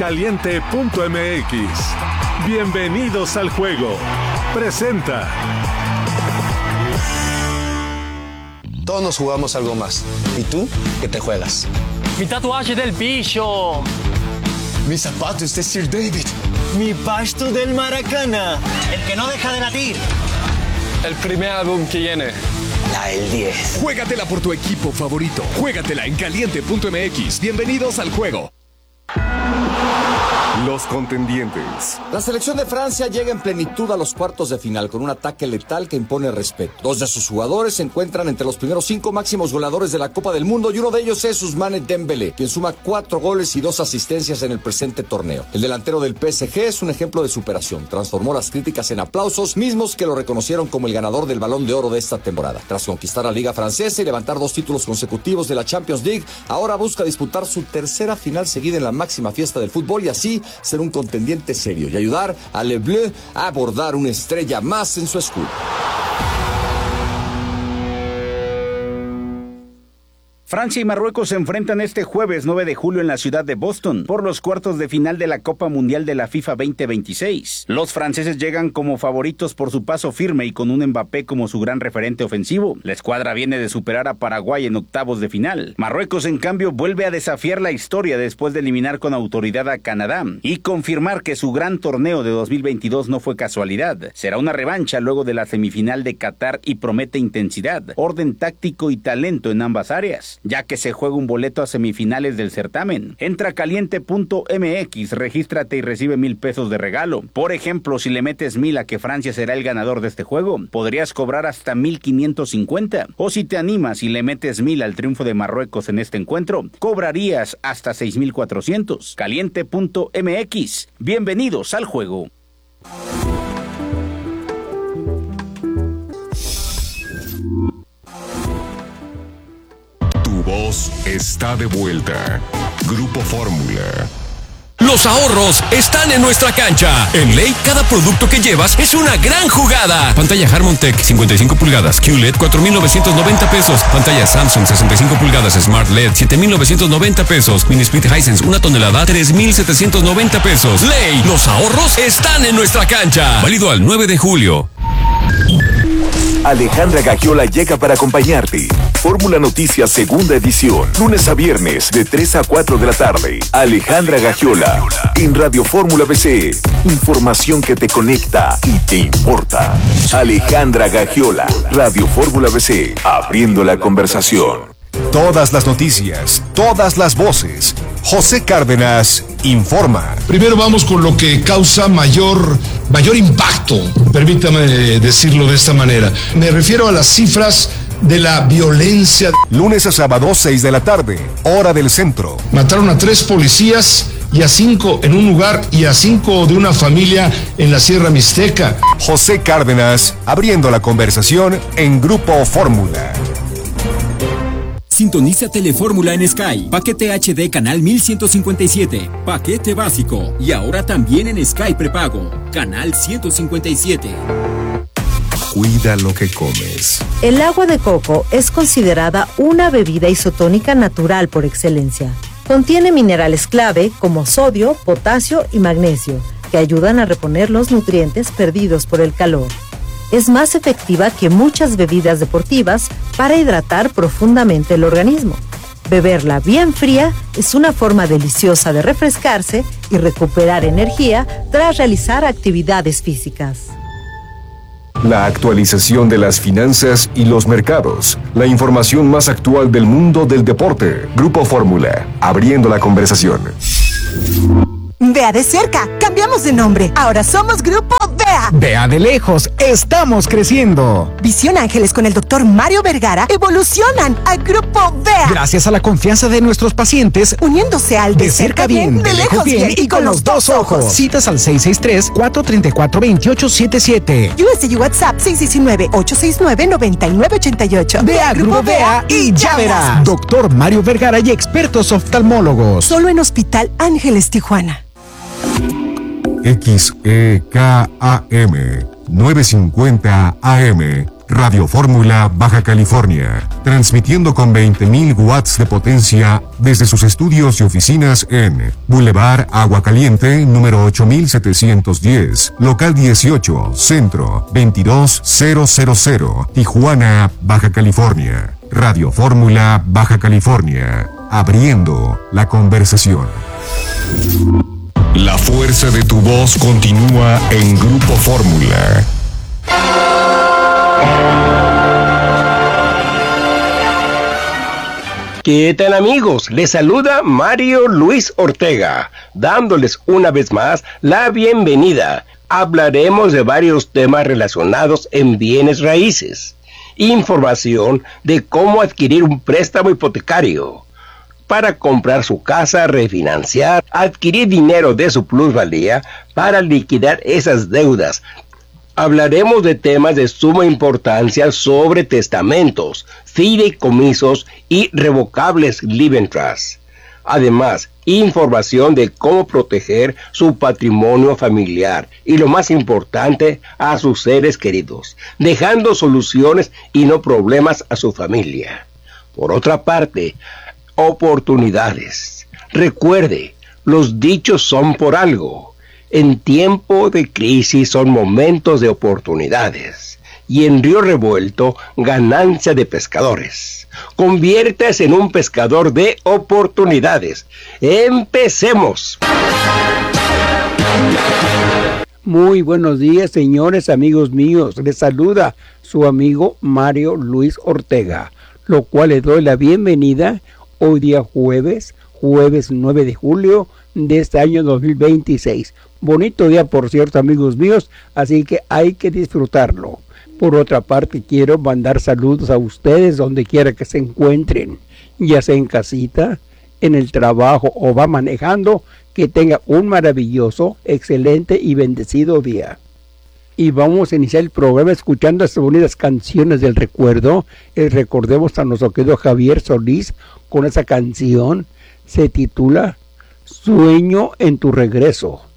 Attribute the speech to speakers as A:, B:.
A: Caliente.mx. Bienvenidos al juego. Presenta.
B: Todos nos jugamos algo más. ¿Y tú? ¿Qué te juegas?
C: Mi tatuaje del bicho.
B: Mis zapatos de Sir David.
D: Mi pasto del Maracana. El que no deja de latir.
C: El primer álbum que viene.
D: La del 10.
E: Juégatela por tu equipo favorito. Juégatela en Caliente.mx. Bienvenidos al juego.
F: Los contendientes.
G: La selección de Francia llega en plenitud a los cuartos de final con un ataque letal que impone respeto. Dos de sus jugadores se encuentran entre los primeros 5 máximos goleadores de la Copa del Mundo y uno de ellos es Ousmane Dembélé, quien suma 4 goles y 2 asistencias en el presente torneo. El delantero del PSG es un ejemplo de superación. Transformó las críticas en aplausos, mismos que lo reconocieron como el ganador del Balón de Oro de esta temporada. Tras conquistar la Liga Francesa y levantar 2 títulos consecutivos de la Champions League, ahora busca disputar su tercera final seguida en la máxima fiesta del fútbol y así ser un contendiente serio y ayudar a Le Bleu a abordar una estrella más en su escudo.
H: Francia y Marruecos se enfrentan este jueves 9 de julio en la ciudad de Boston por los cuartos de final de la Copa Mundial de la FIFA 2026. Los franceses llegan como favoritos por su paso firme y con un Mbappé como su gran referente ofensivo. La escuadra viene de superar a Paraguay en octavos de final. Marruecos, en cambio, vuelve a desafiar la historia después de eliminar con autoridad a Canadá y confirmar que su gran torneo de 2022 no fue casualidad. Será una revancha luego de la semifinal de Qatar y promete intensidad, orden táctico y talento en ambas áreas, ya que se juega un boleto a semifinales del certamen. Entra a Caliente.mx, regístrate y recibe 1,000 pesos de regalo. Por ejemplo, si le metes 1,000 a que Francia será el ganador de este juego, podrías cobrar hasta 1,550. O si te animas y le metes 1,000 al triunfo de Marruecos en este encuentro, cobrarías hasta 6,400. Caliente.mx. Bienvenidos al juego.
F: Voz está de vuelta. Grupo Fórmula.
I: Los ahorros están en nuestra cancha. En Ley, cada producto que llevas es una gran jugada. Pantalla Harmon-Tech 55 pulgadas QLED 4,990 pesos. Pantalla Samsung 65 pulgadas Smart LED 7,990 pesos. Mini Split Hisense 1 tonelada 3,790 pesos. Ley, los ahorros están en nuestra cancha. Válido al 9 de julio.
J: Alejandra Gagiola llega para acompañarte. Fórmula Noticias segunda edición, lunes a viernes de 3 a 4 de la tarde. Alejandra Gagiola en Radio Fórmula BC. Información que te conecta y te importa. Alejandra Gagiola, Radio Fórmula BC, abriendo la conversación.
E: Todas las noticias, todas las voces. José Cárdenas informa.
K: Primero vamos con lo que causa mayor impacto, permítame decirlo de esta manera. Me refiero a las cifras de la violencia.
E: Lunes a sábado, 6 de la tarde, hora del centro.
K: Mataron a 3 policías y a 5 en un lugar y a 5 de una familia en la Sierra Mixteca.
E: José Cárdenas abriendo la conversación en Grupo Fórmula.
L: Sintoniza Telefórmula en Sky. Paquete HD canal 1157. Paquete básico. Y ahora también en Sky prepago. Canal 157.
E: Cuida lo que comes.
M: El agua de coco es considerada una bebida isotónica natural por excelencia. Contiene minerales clave como sodio, potasio y magnesio, que ayudan a reponer los nutrientes perdidos por el calor. Es más efectiva que muchas bebidas deportivas para hidratar profundamente el organismo. Beberla bien fría es una forma deliciosa de refrescarse y recuperar energía tras realizar actividades físicas.
F: La actualización de las finanzas y los mercados. La información más actual del mundo del deporte. Grupo Fórmula, abriendo la conversación.
N: Vea de cerca, cambiamos de nombre. Ahora somos Grupo Vea.
O: Vea de lejos, estamos creciendo.
N: Visión Ángeles con el Dr. Mario Vergara evolucionan a Grupo Vea.
O: Gracias a la confianza de nuestros pacientes,
N: uniéndose al de cerca bien, de lejos bien y con los 2 ojos.
O: Citas al 663-434-2877.
N: USD WhatsApp 619-869-9988.
O: Vea Grupo Vea y ya verás. Dr. Mario Vergara y expertos oftalmólogos.
N: Solo en Hospital Ángeles Tijuana.
F: XEKAM 950 AM
E: Radio Fórmula Baja California, transmitiendo con 20.000 watts de potencia desde sus estudios y oficinas en Boulevard Agua Caliente, número 8710, local 18, centro 22000, Tijuana, Baja California. Radio Fórmula Baja California, abriendo la conversación.
F: La fuerza de tu voz continúa en Grupo Fórmula.
P: ¿Qué tal, amigos? Les saluda Mario Luis Ortega, dándoles una vez más la bienvenida. Hablaremos de varios temas relacionados en bienes raíces. Información de cómo adquirir un préstamo hipotecario para comprar su casa, refinanciar, adquirir dinero de su plusvalía para liquidar esas deudas. Hablaremos de temas de suma importancia sobre testamentos, fideicomisos y revocables living trusts. Además, información de cómo proteger su patrimonio familiar y, lo más importante, a sus seres queridos, dejando soluciones y no problemas a su familia. Por otra parte, oportunidades. Recuerde, los dichos son por algo. En tiempo de crisis son momentos de oportunidades. Y en río revuelto, ganancia de pescadores. Conviértase en un pescador de oportunidades. ¡Empecemos!
Q: Muy buenos días, señores, amigos míos. Les saluda su amigo Mario Luis Ortega, lo cual le doy la bienvenida hoy día jueves 9 de julio de este año 2026. Bonito día, por cierto, amigos míos, así que hay que disfrutarlo. Por otra parte, quiero mandar saludos a ustedes donde quiera que se encuentren, ya sea en casita, en el trabajo o va manejando. Que tenga un maravilloso, excelente y bendecido día. Y vamos a iniciar el programa escuchando estas bonitas canciones del recuerdo. Recordemos a nuestro querido Javier Solís con esa canción, se titula Sueño en tu regreso.